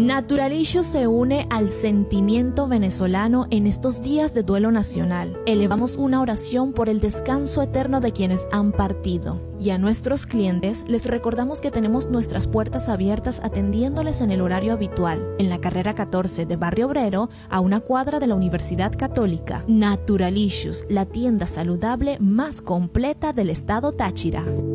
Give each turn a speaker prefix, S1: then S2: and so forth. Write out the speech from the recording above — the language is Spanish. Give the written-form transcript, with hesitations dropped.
S1: Naturalicious se une al sentimiento venezolano en estos días de duelo nacional. Elevamos una oración por el descanso eterno de quienes han partido. Y a nuestros clientes les recordamos que tenemos nuestras puertas abiertas atendiéndoles en el horario habitual, en la carrera 14 de Barrio Obrero, a una cuadra de la Universidad Católica. Naturalicious, la tienda saludable más completa del estado Táchira.